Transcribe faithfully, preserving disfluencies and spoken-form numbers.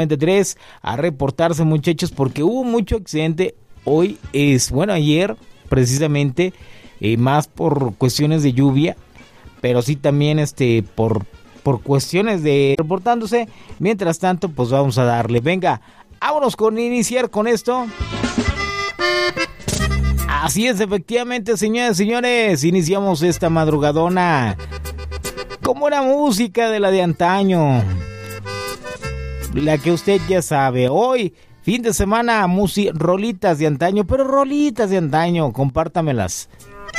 veintitrés a reportarse, muchachos, porque hubo mucho accidente. Hoy es, bueno, ayer precisamente, eh, más por cuestiones de lluvia, pero sí también este por, por cuestiones de reportándose. Mientras tanto, pues vamos a darle. Venga, vámonos con iniciar con esto. Así es, efectivamente, señoras y señores, iniciamos esta madrugadona como una música de la de antaño, la que usted ya sabe. Hoy, fin de semana, musi- rolitas de antaño, pero rolitas de antaño, compártamelas.